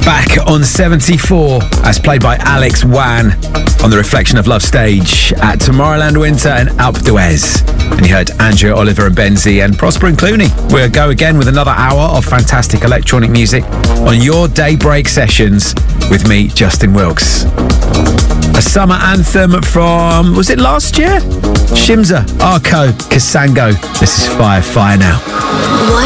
Back on 74, as played by Alex Wan on the Reflection of Love stage at Tomorrowland Winter and Alpe d'Huez. And you heard Andrea Oliver and Benzi and Prosper and Clooney. We'll go again with another hour of fantastic electronic music on your Daybreak sessions with me, Justin Wilkes. A summer anthem from, was it last year? Shimza, Arco, Kasango. This is Fire Now.